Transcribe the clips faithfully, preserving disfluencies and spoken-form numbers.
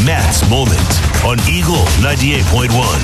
Matt's Moment on Eagle ninety-eight point one.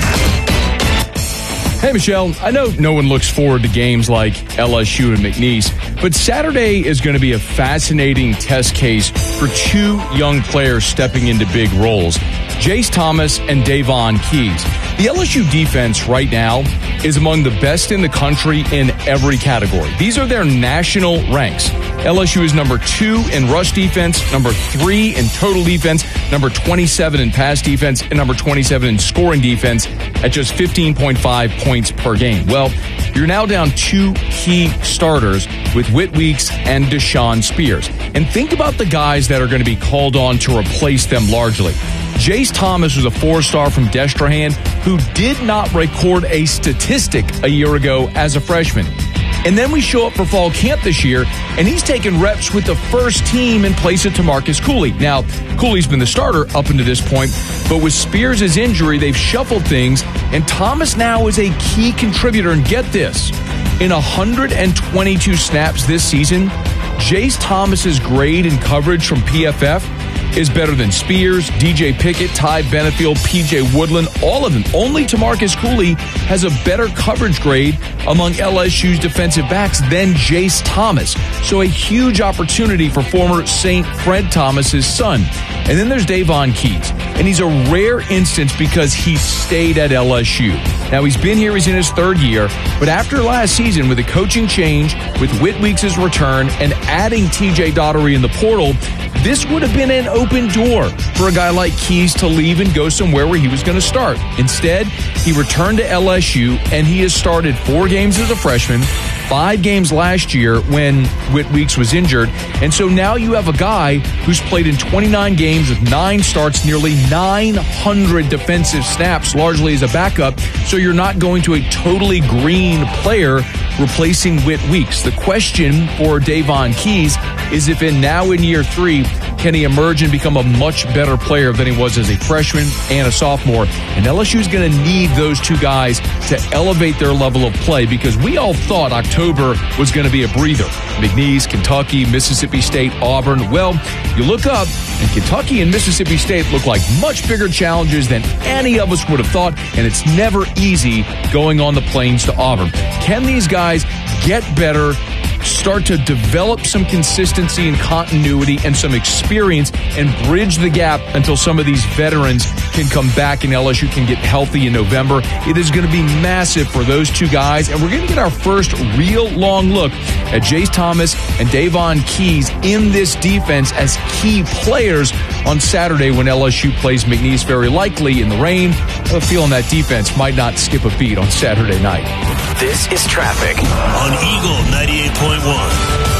Hey, Michelle, I know no one looks forward to games like L S U and McNeese, but Saturday is going to be a fascinating test case for two young players stepping into big roles, Jace Thomas and Davon Keys. The L S U defense right now is among the best in the country in every category. These are their national ranks. L S U is number two in rush defense, number three in total defense, number twenty-seven in pass defense, and number twenty-seven in scoring defense at just fifteen point five points per game. Well, you're now down two key starters with Whit Weeks and Deshaun Spears. And think about the guys that are going to be called on to replace them largely. Jace Thomas was a four-star from Destrehan who did not record a statistic a year ago as a freshman. And then we show up for fall camp this year, and he's taken reps with the first team in place of TaMarcus Cooley. Now, Cooley's been the starter up until this point, but with Spears' injury, they've shuffled things, and Thomas now is a key contributor. And get this, in one hundred twenty-two snaps this season, Jace Thomas's grade and coverage from P F F is better than Spears, D J Pickett, Ty Benefield, P J Woodland, all of them. Only TaMarcus Cooley has a better coverage grade among L S U's defensive backs than Jace Thomas. So a huge opportunity for former Saint Fred Thomas's son. And then there's Davon Keys. And he's a rare instance because he stayed at L S U. Now, he's been here, he's in his third year, but after last season, with a coaching change, with Whit Weeks' return, and adding T J Daugherty in the portal, this would have been an open door for a guy like Keys to leave and go somewhere where he was going to start. Instead, he returned to L S U, and he has started four games as a freshman, five games last year when Whit Weeks was injured. And so now you have a guy who's played in twenty-nine games with nine starts, nearly nine hundred defensive snaps, largely as a backup. So you're not going to a totally green player replacing Whit Weeks. The question for Davon Keys is if in now in year three, can he emerge and become a much better player than he was as a freshman and a sophomore? And L S U is going to need those two guys to elevate their level of play, because we all thought October was going to be a breather. McNeese, Kentucky, Mississippi State, Auburn. Well, you look up, and Kentucky and Mississippi State look like much bigger challenges than any of us would have thought, and it's never easy going on the plains to Auburn. Can these guys get better, start to develop some consistency and continuity and some experience, and bridge the gap until some of these veterans can come back and L S U can get healthy in November? It is going to be massive for those two guys, and we're going to get our first real long look at Jace Thomas and Davon Keys in this defense as key players on Saturday when L S U plays McNeese, very likely in the rain. I have a feeling that defense might not skip a beat on Saturday night. This is Traffic on Eagle ninety-eight point one.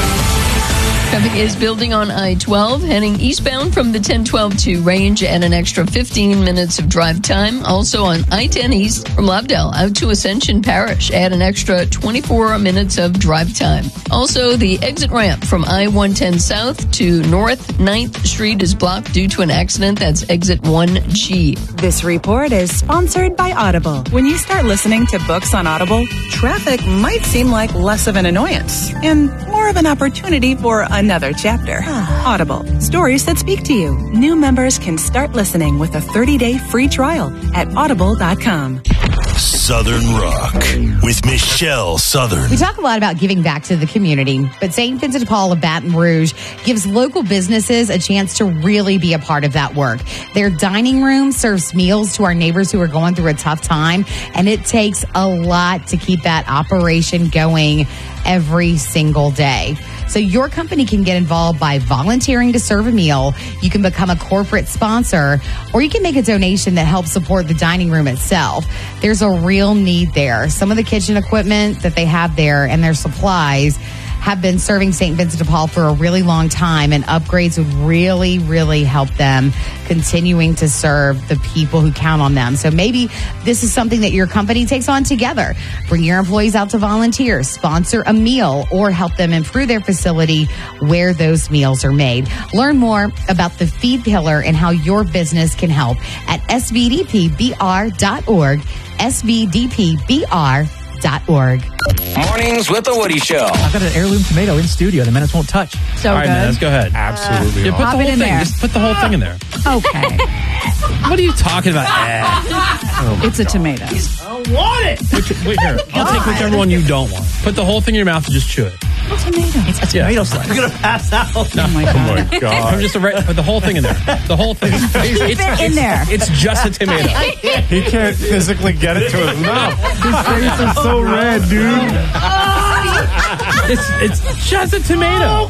Traffic is building on I twelve, heading eastbound from the ten twelve to Range, and an extra fifteen minutes of drive time. Also on I ten East from Lovedale out to Ascension Parish, add an extra twenty-four minutes of drive time. Also, the exit ramp from I one ten South to North ninth Street is blocked due to an accident. That's exit one G. This report is sponsored by Audible. When you start listening to books on Audible, traffic might seem like less of an annoyance and more of an opportunity for another chapter. Audible, stories that speak to you. New members can start listening with a thirty-day free trial at audible dot com. Southern Rock with Michelle Southern. We talk a lot about giving back to the community, but Saint Vincent de Paul of Baton Rouge gives local businesses a chance to really be a part of that work. Their dining room serves meals to our neighbors who are going through a tough time, and it takes a lot to keep that operation going every single day. So your company can get involved by volunteering to serve a meal. You can become a corporate sponsor, or you can make a donation that helps support the dining room itself. There's a real need there. Some of the kitchen equipment that they have there and their supplies have been serving Saint Vincent de Paul for a really long time, and upgrades would really, really help them continuing to serve the people who count on them. So maybe this is something that your company takes on together. Bring your employees out to volunteer, sponsor a meal, or help them improve their facility where those meals are made. Learn more about the Feed Pillar and how your business can help at S V D P B R dot org, S V D P B R dot org. Mornings with the Woody Show. I've got an heirloom tomato in studio. The Menace won't touch. So All right, good. Menace, go ahead. Absolutely. Uh, yeah, put the Pop whole it in thing. there. Just put the whole thing in there. Okay. What are you talking about? Eh. It's a tomato. I don't want it. Which, wait, here. I'll take whichever one you don't want. Put the whole thing in your mouth and just chew it. A tomato. It's a tomato slice. You're going to pass out. No. Oh, my God. God. I'm just a right, put the whole thing in there. The whole thing. It's, Keep it in there. It's just a tomato. He can't physically get it to his mouth. His face is so red, dude. It's, it's just a tomato.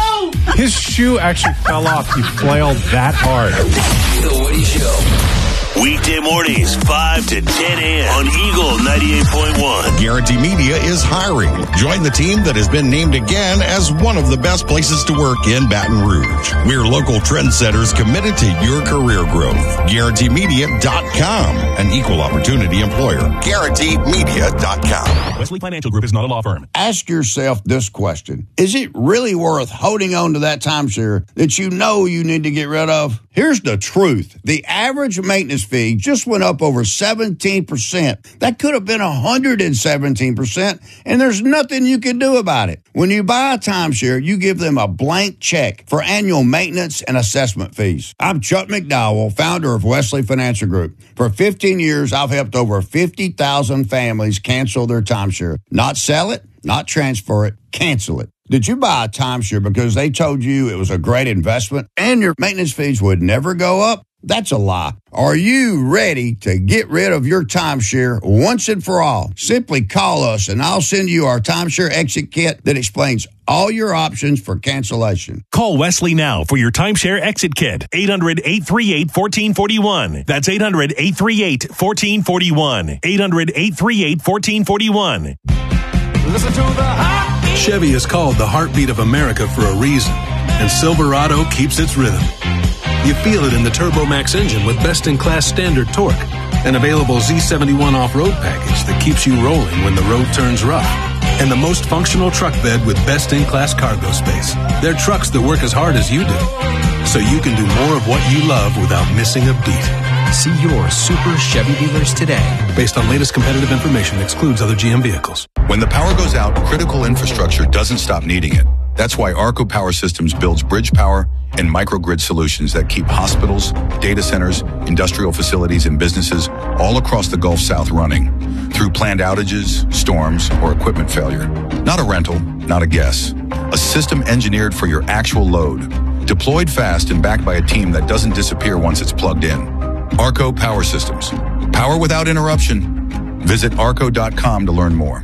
His shoe actually fell off. He flailed that hard. The Woody Show. Weekday mornings, five to ten a.m. on Eagle ninety-eight point one. Guarantee Media is hiring. Join the team that has been named again as one of the best places to work in Baton Rouge. We're local trendsetters committed to your career growth. Guarantee Media dot com, an equal opportunity employer. Guarantee Media dot com. Wesley Financial Group is not a law firm. Ask yourself this question. Is it really worth holding on to that timeshare that you know you need to get rid of? Here's the truth. The average maintenance fee just went up over seventeen percent. That could have been one hundred seventeen percent, and there's nothing you can do about it. When you buy a timeshare, you give them a blank check for annual maintenance and assessment fees. I'm Chuck McDowell, founder of Wesley Financial Group. For fifteen years, I've helped over fifty thousand families cancel their timeshare. Not sell it, not transfer it, cancel it. Did you buy a timeshare because they told you it was a great investment and your maintenance fees would never go up? That's a lie. Are you ready to get rid of your timeshare once and for all? Simply call us and I'll send you our timeshare exit kit that explains all your options for cancellation. Call Wesley now for your timeshare exit kit. eight hundred, eight three eight, one four four one. That's eight hundred, eight three eight, one four four one. eight hundred, eight three eight, one four four one. Listen to the heartbeat. Chevy is called the heartbeat of America for a reason, and Silverado keeps its rhythm. You feel it in the TurboMax engine with best-in-class standard torque, an available Z seventy-one off-road package that keeps you rolling when the road turns rough, and the most functional truck bed with best-in-class cargo space. They're trucks that work as hard as you do, so you can do more of what you love without missing a beat. See your Super Chevy dealers today. Based on latest competitive information, excludes other G M vehicles. When the power goes out, critical infrastructure doesn't stop needing it. That's why Arco Power Systems builds bridge power and microgrid solutions that keep hospitals, data centers, industrial facilities, and businesses all across the Gulf South running through planned outages, storms, or equipment failure. Not a rental, not a guess. A system engineered for your actual load, deployed fast and backed by a team that doesn't disappear once it's plugged in. Arco Power Systems. Power without interruption. Visit arco dot com to learn more.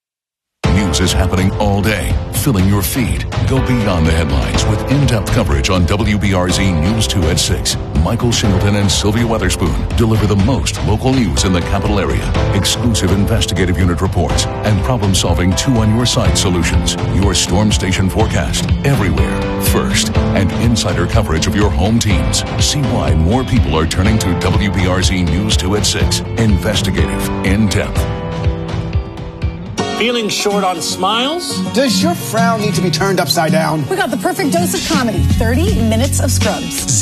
News is happening all day, filling your feed. Go beyond the headlines with in-depth coverage on W B R Z News two at six. Michael Singleton and Sylvia Weatherspoon deliver the most local news in the capital area. Exclusive investigative unit reports and problem-solving two-on-your-side solutions. Your storm station forecast everywhere, first, and insider coverage of your home teams. See why more people are turning to W B R Z News two at six. Investigative, in-depth. Feeling short on smiles? Does your frown need to be turned upside down? We got the perfect dose of comedy. thirty minutes of Scrubs.